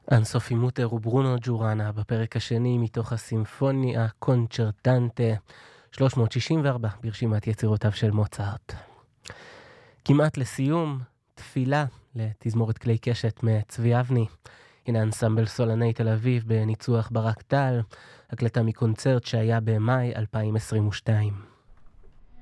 אנסופי מוטר וברונו ג'ורנה בפרק השני מתוך הסימפוניה קונצ'רטנטה 364 ברשימת יצירותיו של מוצרט. כמעט לסיום, תפילה לתזמורת כלי קשת מצבי אבני. הנה אנסמבל סולני תל אביב בניצוח ברק טל, הקלטה מקונצרט שהיה במאי 2022.